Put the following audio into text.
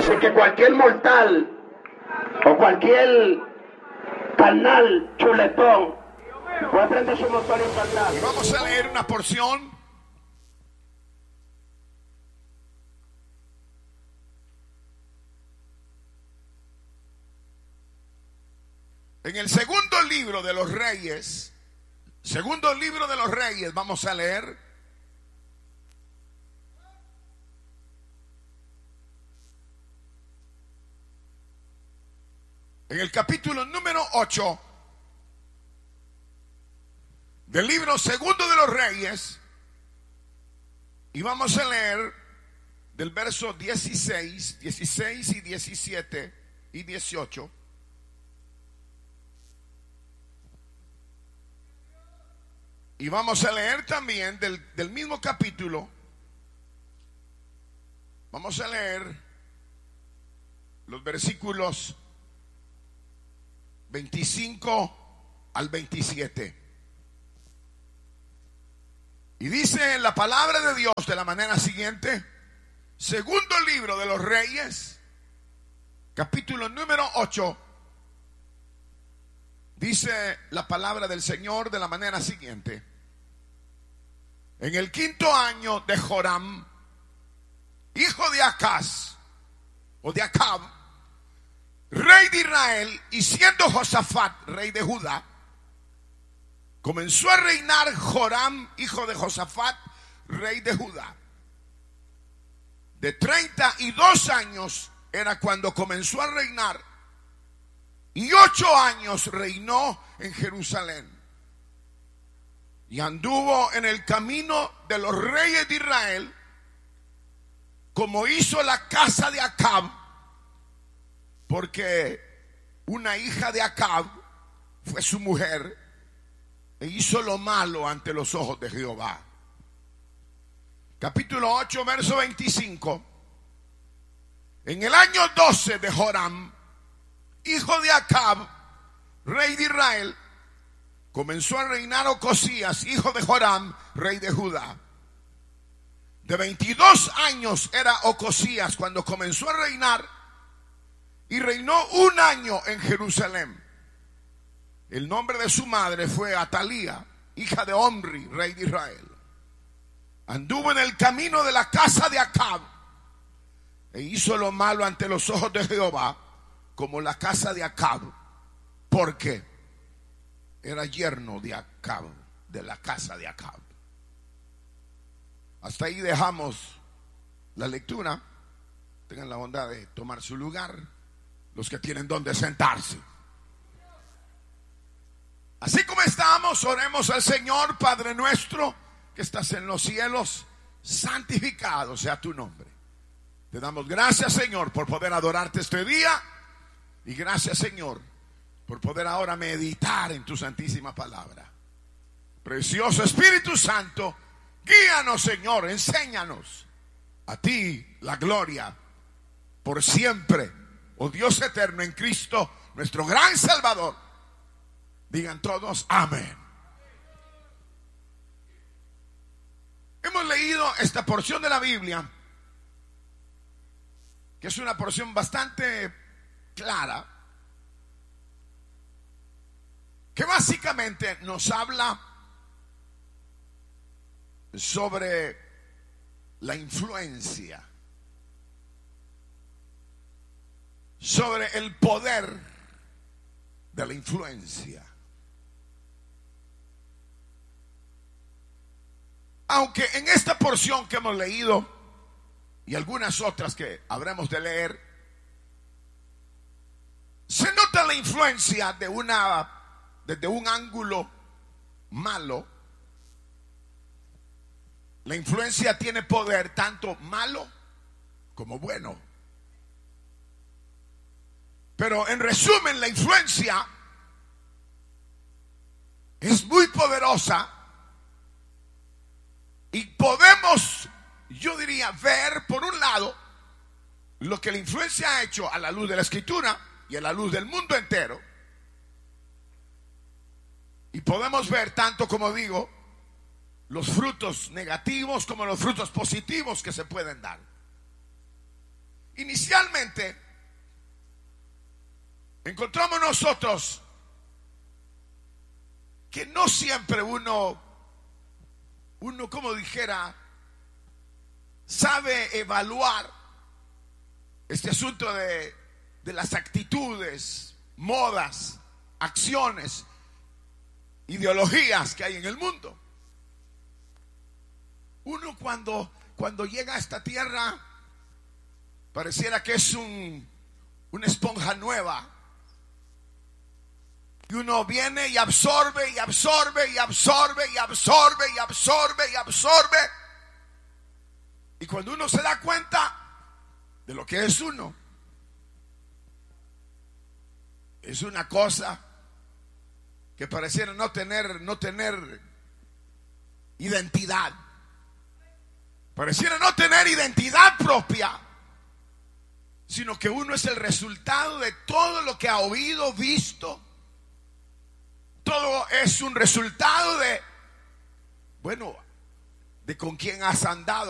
Así que cualquier mortal o cualquier carnal chuletón puede prender su motor y pasar. Y vamos a leer una porción en el segundo libro de los Reyes. Segundo libro de los Reyes, vamos a leer en el capítulo número 8 del libro segundo de los Reyes, y vamos a leer del verso 16 y 17 y 18. Y vamos a leer también del mismo capítulo, vamos a leer los versículos 25 al 27. Y dice la palabra de Dios de la manera siguiente: segundo libro de los Reyes, capítulo número 8. Dice la palabra del Señor de la manera siguiente: en el quinto año de Joram, hijo de Acaz, o de Acab, rey de Israel, y siendo Josafat rey de Judá, comenzó a reinar Joram, hijo de Josafat, rey de Judá. De 32 años era cuando comenzó a reinar, y 8 años reinó en Jerusalén. Y anduvo en el camino de los reyes de Israel, como hizo la casa de Acab, porque una hija de Acab fue su mujer, e hizo lo malo ante los ojos de Jehová. Capítulo 8, verso 25. En el año 12 de Joram, hijo de Acab, rey de Israel, comenzó a reinar Ocosías, hijo de Joram, rey de Judá. De 22 años era Ocosías cuando comenzó a reinar, y reinó 1 año en Jerusalén. El nombre de su madre fue Atalía, hija de Omri, rey de Israel. Anduvo en el camino de la casa de Acab, e hizo lo malo ante los ojos de Jehová, como la casa de Acab, porque era yerno de Acab, de la casa de Acab. Hasta ahí dejamos la lectura. Tengan la bondad de tomar su lugar, los que tienen donde sentarse. Así como estamos, oremos al Señor. Padre nuestro que estás en los cielos, santificado sea tu nombre. Te damos gracias, Señor, por poder adorarte este día, y gracias, Señor, por poder ahora meditar en tu santísima palabra. Precioso Espíritu Santo, guíanos, Señor, enséñanos. A ti la gloria por siempre, oh Dios eterno, en Cristo, nuestro gran Salvador. Digan todos amén. Hemos leído esta porción de la Biblia, que es una porción bastante clara, que básicamente nos habla sobre la influencia, sobre el poder de la influencia. Aunque en esta porción que hemos leído y algunas otras que habremos de leer, se nota la influencia desde un ángulo malo. La influencia tiene poder tanto malo como bueno. Pero en resumen, la influencia es muy poderosa, y podemos, yo diría, ver por un lado lo que la influencia ha hecho a la luz de la Escritura y a la luz del mundo entero. Y podemos ver tanto, como digo, los frutos negativos como los frutos positivos que se pueden dar. Inicialmente, encontramos nosotros que no siempre uno como dijera, sabe evaluar este asunto de las actitudes, modas, acciones, ideologías que hay en el mundo. Uno cuando llega a esta tierra pareciera que es una esponja nueva. Y uno viene y absorbe y absorbe y absorbe y absorbe y absorbe y absorbe. Y cuando uno se da cuenta de lo que es uno, es una cosa que pareciera no tener identidad. Pareciera no tener identidad propia, sino que uno es el resultado de todo lo que ha oído, visto. Todo es un resultado de con quién has andado.